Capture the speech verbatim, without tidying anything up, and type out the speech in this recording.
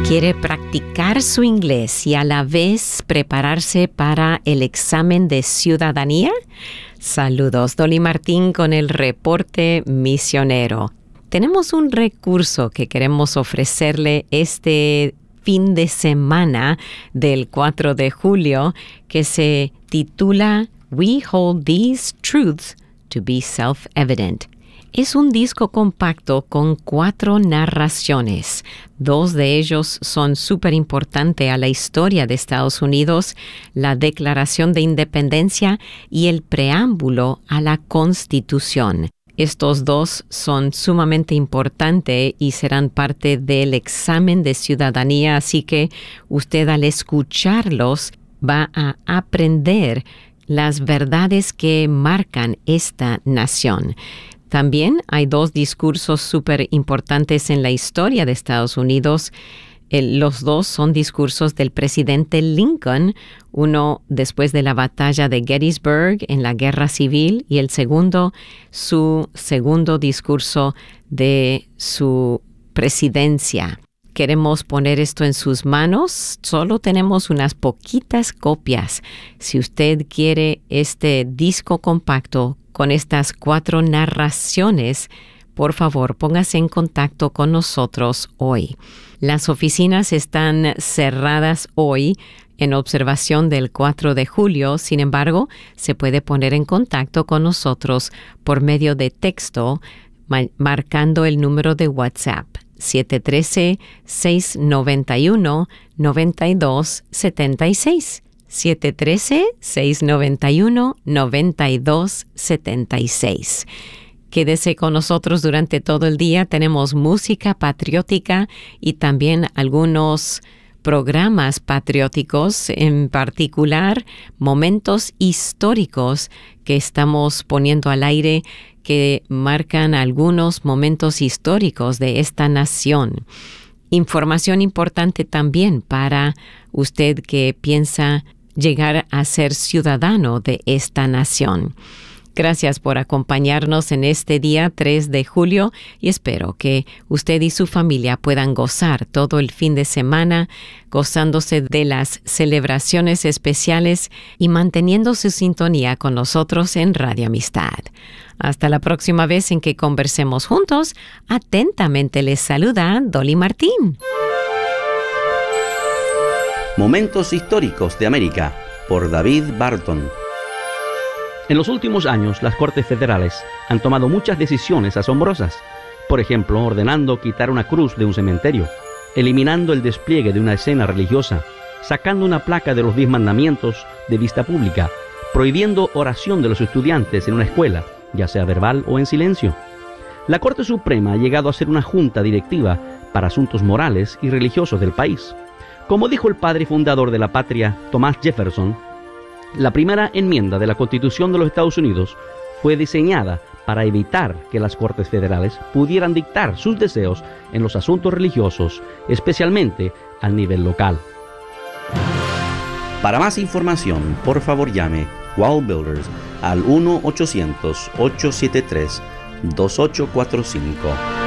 ¿Quiere practicar su inglés y a la vez prepararse para el examen de ciudadanía? Saludos, Dolly Martín con el reporte misionero. Tenemos un recurso que queremos ofrecerle este fin de semana del cuatro de julio que se titula We Hold These Truths to be Self-Evident. Es un disco compacto con cuatro narraciones. Dos de ellos son súper importantes a la historia de Estados Unidos, la Declaración de Independencia y el preámbulo a la Constitución. Estos dos son sumamente importantes y serán parte del examen de ciudadanía, así que usted al escucharlos va a aprender las verdades que marcan esta nación. También hay dos discursos súper importantes en la historia de Estados Unidos. El, los dos son discursos del presidente Lincoln, uno después de la batalla de Gettysburg en la Guerra Civil y el segundo, su segundo discurso de su presidencia. Queremos poner esto en sus manos. Solo tenemos unas poquitas copias. Si usted quiere este disco compacto con estas cuatro narraciones, por favor, póngase en contacto con nosotros hoy. Las oficinas están cerradas hoy en observación del cuatro de julio. Sin embargo, se puede poner en contacto con nosotros por medio de texto, ma- marcando el número de WhatsApp siete uno tres, seis nueve uno, nueve dos siete seis. siete uno tres, seis nueve uno, nueve dos siete seis. Quédese con nosotros durante todo el día. Tenemos música patriótica y también algunos programas patrióticos, en particular momentos históricos que estamos poniendo al aire que marcan algunos momentos históricos de esta nación. Información importante también para usted que piensa llegar a ser ciudadano de esta nación. Gracias por acompañarnos en este día tres de julio y espero que usted y su familia puedan gozar todo el fin de semana, gozándose de las celebraciones especiales y manteniendo su sintonía con nosotros en Radio Amistad. Hasta la próxima vez en que conversemos juntos. Atentamente les saluda Dolly Martín. Momentos históricos de América, por David Barton. En los últimos años, las Cortes Federales han tomado muchas decisiones asombrosas. Por ejemplo, ordenando quitar una cruz de un cementerio, eliminando el despliegue de una escena religiosa, sacando una placa de los diez mandamientos de vista pública, prohibiendo oración de los estudiantes en una escuela, ya sea verbal o en silencio. La Corte Suprema ha llegado a ser una junta directiva para asuntos morales y religiosos del país. Como dijo el padre fundador de la patria, Thomas Jefferson, la primera enmienda de la Constitución de los Estados Unidos fue diseñada para evitar que las Cortes Federales pudieran dictar sus deseos en los asuntos religiosos, especialmente al nivel local. Para más información, por favor llame Wall Builders al uno ochocientos, ocho siete tres, dos ocho cuatro cinco.